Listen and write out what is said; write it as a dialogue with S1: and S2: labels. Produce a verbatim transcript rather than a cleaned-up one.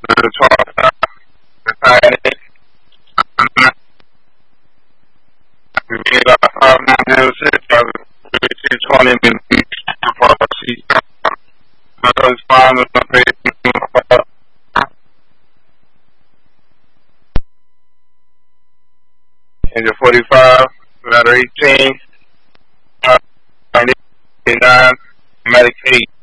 S1: the twelve, the we made about five nine zero six, two twenty minutes for the seat. My son's fine with my face. And your forty-five, letter eighteen, uh, nine, Medicaid.